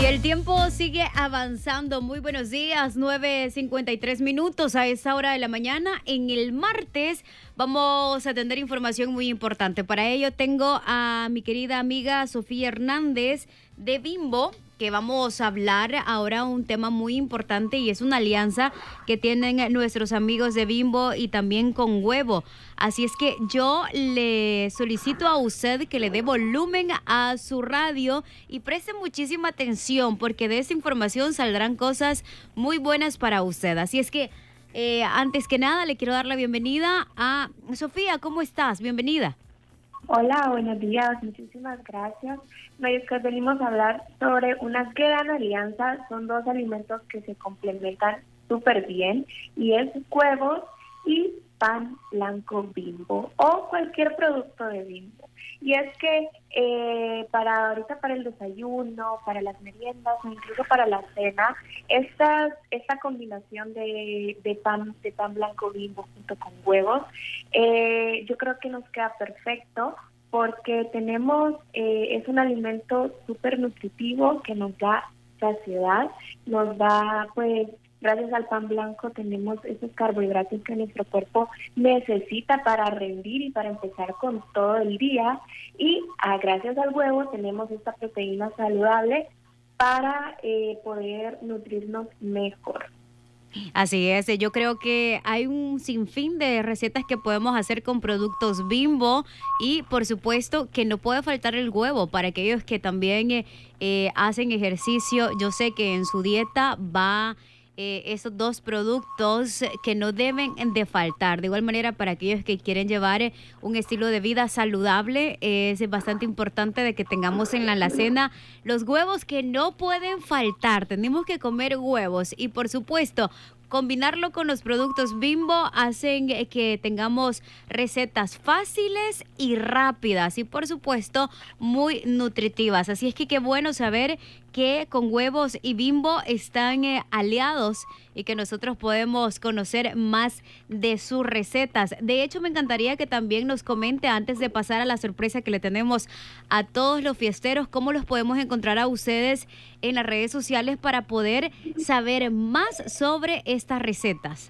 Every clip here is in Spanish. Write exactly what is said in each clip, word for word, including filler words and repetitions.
Y el tiempo sigue avanzando. Muy buenos días, nueve cincuenta y tres minutos a esa hora de la mañana. En el martes vamos a tener información muy importante. Para ello tengo a mi querida amiga Sofía Hernández de Bimbo, que vamos a hablar ahora un tema muy importante y es una alianza que tienen nuestros amigos de Bimbo y también con Huevo. Así es que yo le solicito a usted que le dé volumen a su radio y preste muchísima atención porque de esta información saldrán cosas muy buenas para usted. Así es que eh, antes que nada le quiero dar la bienvenida a Sofía. ¿Cómo estás? Bienvenida. Hola, buenos días, muchísimas gracias. Nosotros venimos a hablar sobre una gran alianza, son dos alimentos que se complementan súper bien y es huevos y pan blanco Bimbo o cualquier producto de Bimbo. Y es que eh, para ahorita para el desayuno, para las meriendas o incluso para la cena, esta, esta combinación de, de, pan, de pan blanco Bimbo junto con huevos, eh, yo creo que nos queda perfecto porque tenemos, eh, es un alimento súper nutritivo que nos da saciedad, nos da pues gracias al pan blanco tenemos esos carbohidratos que nuestro cuerpo necesita para rendir y para empezar con todo el día. Y ah, gracias al huevo tenemos esta proteína saludable para eh, poder nutrirnos mejor. Así es, yo creo que hay un sinfín de recetas que podemos hacer con productos Bimbo y por supuesto que no puede faltar el huevo para aquellos que también eh, eh, hacen ejercicio. Yo sé que en su dieta va eh, esos dos productos que no deben de faltar. De igual manera, para aquellos que quieren llevar eh, un estilo de vida saludable, eh, es bastante importante de que tengamos en la alacena los huevos que no pueden faltar. Tenemos que comer huevos y por supuesto combinarlo con los productos Bimbo hacen que tengamos recetas fáciles y rápidas y por supuesto muy nutritivas. Así es que qué bueno saber que con Huevos y Bimbo están eh, aliados y que nosotros podemos conocer más de sus recetas. De hecho, me encantaría que también nos comente antes de pasar a la sorpresa que le tenemos a todos los fiesteros, cómo los podemos encontrar a ustedes en las redes sociales para poder saber más sobre estas recetas.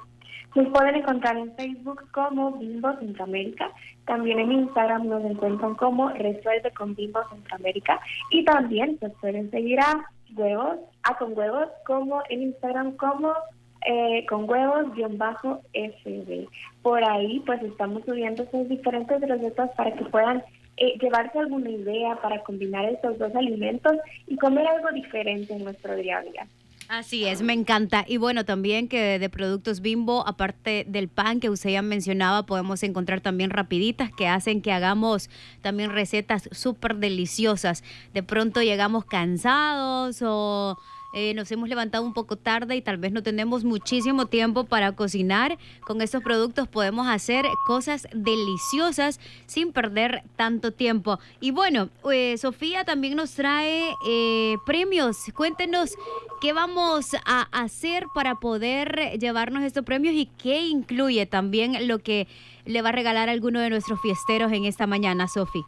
Nos pueden encontrar en Facebook como Bimbo Centroamérica, también en Instagram nos encuentran como Resuelve con Bimbo Centroamérica y también nos pueden seguir a Huevos, a Con Huevos como en Instagram como eh, con huevos guión bajo F B. Por ahí pues estamos subiendo sus diferentes recetas para que puedan eh, llevarse alguna idea para combinar estos dos alimentos y comer algo diferente en nuestro día a día. Así es, me encanta. Y bueno, también que de productos Bimbo, aparte del pan que usted ya mencionaba, podemos encontrar también rapiditas que hacen que hagamos también recetas súper deliciosas. De pronto llegamos cansados o eh, nos hemos levantado un poco tarde y tal vez no tenemos muchísimo tiempo para cocinar. Con estos productos podemos hacer cosas deliciosas sin perder tanto tiempo. Y bueno, eh, Sofía también nos trae eh, premios. Cuéntenos qué vamos a hacer para poder llevarnos estos premios y qué incluye también lo que le va a regalar a alguno de nuestros fiesteros en esta mañana, Sofi.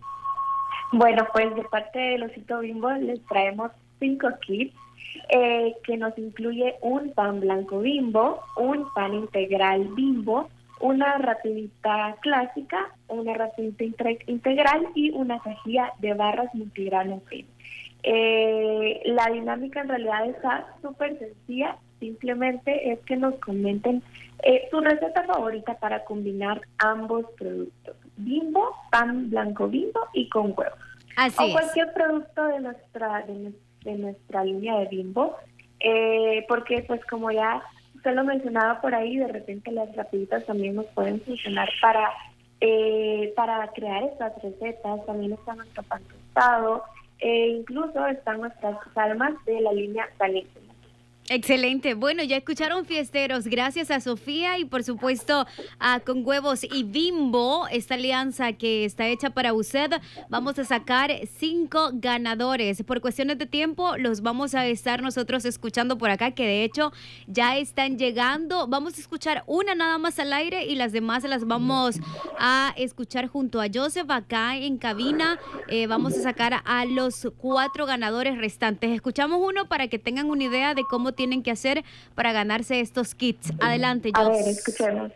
Bueno, pues de parte del Osito Bimbo les traemos cinco kits eh, que nos incluye un pan blanco Bimbo, un pan integral Bimbo, una rapidita clásica, una rapidita integral y una cajilla de barras multigrano Bimbo. Eh, la dinámica en realidad está súper sencilla, simplemente es que nos comenten eh, su receta favorita para combinar ambos productos, Bimbo, pan blanco Bimbo y con huevos. Así o cualquier es. producto de nuestra de, de nuestra línea de Bimbo, eh, porque pues como ya usted lo mencionaba por ahí, de repente las rapiditas también nos pueden funcionar para, eh, para crear estas recetas. También está nuestro pan tostado, e incluso están nuestras salmas de la línea Salísima. Excelente. Bueno, ya escucharon fiesteros. Gracias a Sofía y por supuesto a Con Huevos y Bimbo, esta alianza que está hecha para usted. Vamos a sacar cinco ganadores. Por cuestiones de tiempo los vamos a estar nosotros escuchando por acá, que de hecho ya están llegando. Vamos a escuchar una nada más al aire y las demás las vamos a escuchar junto a Joseph acá en cabina. Eh, vamos a sacar a los cuatro ganadores restantes. Escuchamos uno para que tengan una idea de cómo tienen que hacer para ganarse estos kits. Adelante, A Jos. ver, escuchemos.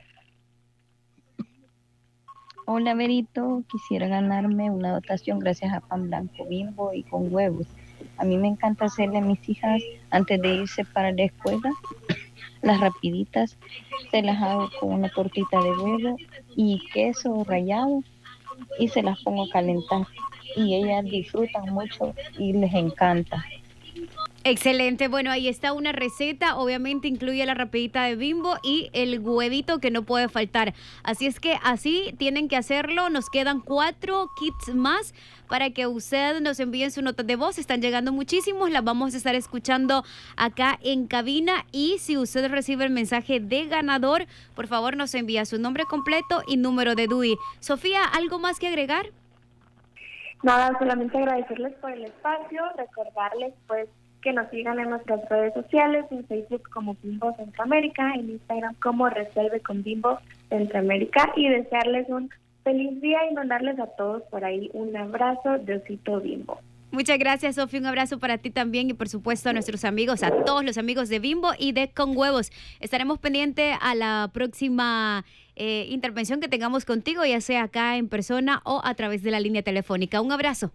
Hola, Berito. Quisiera ganarme una dotación gracias a Pan Blanco, Bimbo y Con Huevos. A mí me encanta hacerle a mis hijas antes de irse para la escuela. Las rapiditas se las hago con una tortita de huevo y queso rallado y se las pongo a calentar. Y ellas disfrutan mucho y les encanta. Excelente, bueno, ahí está una receta, obviamente incluye la rapidita de Bimbo y el huevito que no puede faltar. Así es que así tienen que hacerlo, nos quedan cuatro kits más para que usted nos envíen su nota de voz, están llegando muchísimos, las vamos a estar escuchando acá en cabina y si usted recibe el mensaje de ganador, por favor nos envía su nombre completo y número de D U I. Sofía, ¿algo más que agregar? Nada, solamente agradecerles por el espacio, recordarles pues que nos sigan en nuestras redes sociales, en Facebook como Bimbo Centroamérica, en Instagram como Resuelve con Bimbo Centroamérica y desearles un feliz día y mandarles a todos por ahí un abrazo de Osito Bimbo. Muchas gracias, Sofía. Un abrazo para ti también y por supuesto a nuestros amigos, a todos los amigos de Bimbo y de Con Huevos. Estaremos pendientes a la próxima eh, intervención que tengamos contigo, ya sea acá en persona o a través de la línea telefónica. Un abrazo.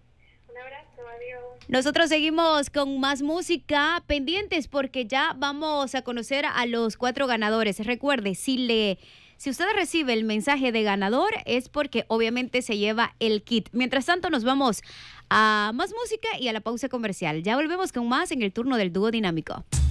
Nosotros seguimos con más música, pendientes porque ya vamos a conocer a los cuatro ganadores. Recuerde, si le, si usted recibe el mensaje de ganador es porque obviamente se lleva el kit. Mientras tanto nos vamos a más música y a la pausa comercial. Ya volvemos con más en el turno del dúo dinámico.